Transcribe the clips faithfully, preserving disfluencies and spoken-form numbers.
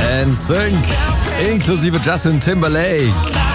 N Sync, inklusive Justin Timberlake.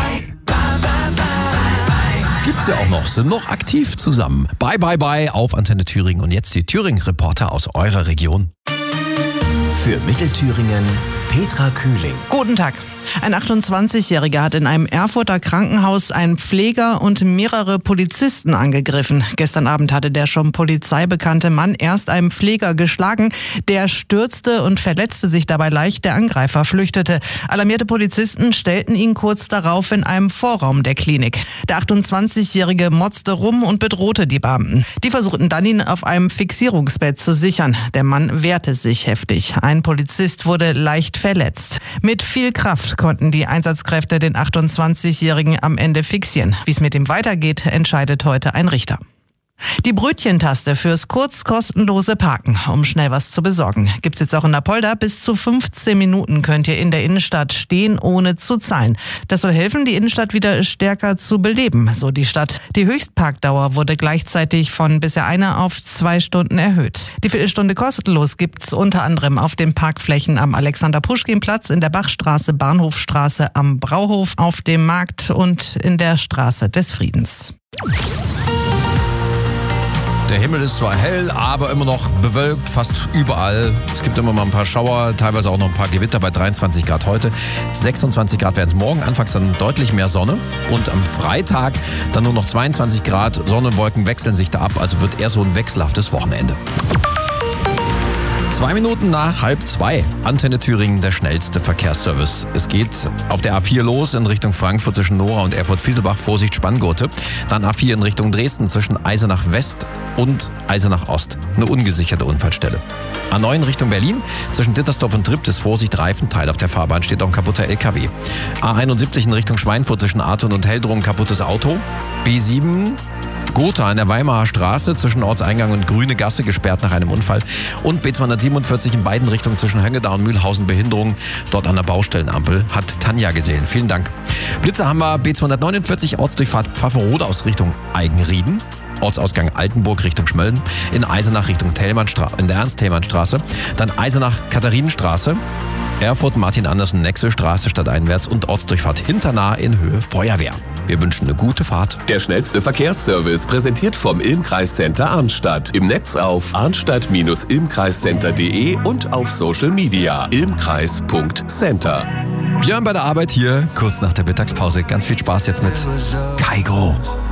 Gibt's ja auch noch, sind noch aktiv zusammen. Bye, bye, bye auf Antenne Thüringen. Und jetzt die Thüringen-Reporter aus eurer Region. Für Mittelthüringen Petra Kühling. Guten Tag. Ein achtundzwanzigjähriger hat in einem Erfurter Krankenhaus einen Pfleger und mehrere Polizisten angegriffen. Gestern Abend hatte der schon polizeibekannte Mann erst einen Pfleger geschlagen. Der stürzte und verletzte sich dabei leicht. Der Angreifer flüchtete. Alarmierte Polizisten stellten ihn kurz darauf in einem Vorraum der Klinik. Der achtundzwanzigjährige motzte rum und bedrohte die Beamten. Die versuchten dann, ihn auf einem Fixierungsbett zu sichern. Der Mann wehrte sich heftig. Ein Polizist wurde leicht verletzt. Mit viel Kraft konnten die Einsatzkräfte den achtundzwanzigjährigen am Ende fixieren. Wie es mit ihm weitergeht, entscheidet heute ein Richter. Die Brötchentaste fürs kurz kostenlose Parken, um schnell was zu besorgen. Gibt's jetzt auch in Apolda. Bis zu fünfzehn Minuten könnt ihr in der Innenstadt stehen, ohne zu zahlen. Das soll helfen, die Innenstadt wieder stärker zu beleben, so die Stadt. Die Höchstparkdauer wurde gleichzeitig von bisher einer auf zwei Stunden erhöht. Die Viertelstunde kostenlos gibt's unter anderem auf den Parkflächen am Alexander-Puschkin-Platz, in der Bachstraße, Bahnhofstraße, am Brauhof, auf dem Markt und in der Straße des Friedens. Der Himmel ist zwar hell, aber immer noch bewölkt, fast überall. Es gibt immer mal ein paar Schauer, teilweise auch noch ein paar Gewitter bei dreiundzwanzig Grad heute. sechsundzwanzig Grad werden es morgen, anfangs dann deutlich mehr Sonne. Und am Freitag dann nur noch zweiundzwanzig Grad. Sonne und Wolken wechseln sich da ab, also wird eher so ein wechselhaftes Wochenende. Zwei Minuten nach halb zwei. Antenne Thüringen, der schnellste Verkehrsservice. Es geht auf der A vier los in Richtung Frankfurt zwischen Nora und Erfurt-Fieselbach. Vorsicht, Spanngurte. Dann A vier in Richtung Dresden zwischen Eisenach West und Eisenach Ost. Eine ungesicherte Unfallstelle. A neun Richtung Berlin. Zwischen Dittersdorf und Triptis Vorsicht, Reifenteil. Auf der Fahrbahn steht auch ein kaputter L K W. A einundsiebzig in Richtung Schweinfurt zwischen Arton und Heldrung, kaputtes Auto. B sieben... Gotha in der Weimarer Straße zwischen Ortseingang und Grüne Gasse gesperrt nach einem Unfall. Und B zweihundertsiebenundvierzig in beiden Richtungen zwischen Höngedau und Mühlhausen Behinderung. Dort an der Baustellenampel hat Tanja gesehen. Vielen Dank. Blitzer haben wir B zweihundertneunundvierzig Ortsdurchfahrt Pfafferode aus Richtung Eigenrieden. Ortsausgang Altenburg Richtung Schmölln. In Eisenach Richtung Thälmannstraße, in der Ernst-Thälmann-Straße. Dann Eisenach Katharinenstraße. Erfurt Martin-Andersen-Nexel-Straße stadteinwärts und Ortsdurchfahrt Hinternah in Höhe Feuerwehr. Wir wünschen eine gute Fahrt. Der schnellste Verkehrsservice präsentiert vom Ilm-Kreiscenter Arnstadt. Im Netz auf arnstadt Bindestrich ilmkreiscenter punkt de und auf Social Media ilmkreis Punkt center. Björn bei der Arbeit hier, kurz nach der Mittagspause. Ganz viel Spaß jetzt mit Kaigo.